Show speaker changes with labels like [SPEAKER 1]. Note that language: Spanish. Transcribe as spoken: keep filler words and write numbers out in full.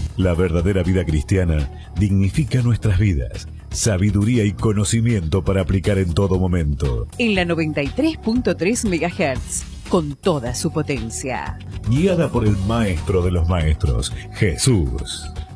[SPEAKER 1] La verdadera vida cristiana dignifica nuestras vidas. Sabiduría y conocimiento para aplicar en todo momento.
[SPEAKER 2] En la noventa y tres punto tres megahertz, con toda su potencia.
[SPEAKER 1] Guiada por el Maestro de los Maestros, Jesús.